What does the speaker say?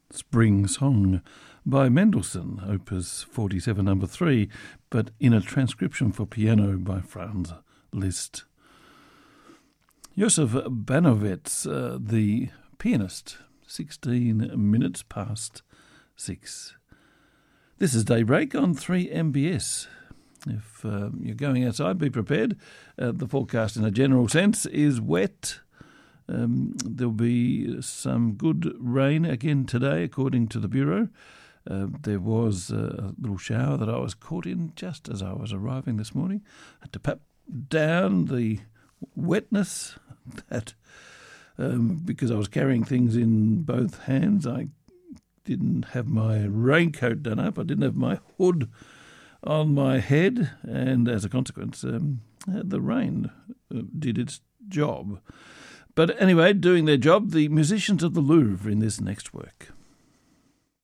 Spring Song by Mendelssohn, Opus 47 No. 3, but in a transcription for piano by Franz Liszt. Josef Banovets, the pianist, 16 minutes past 6. This is Daybreak on 3MBS. If you're going outside, be prepared. The forecast in a general sense is wet. There'll be some good rain again today, according to the Bureau. There was a little shower that I was caught in just as I was arriving this morning. I had to pat down the wetness that because I was carrying things in both hands. I didn't have my raincoat done up. I didn't have my hood on my head, and as a consequence, the rain did its job. But anyway, doing their job, the musicians of the Louvre in this next work.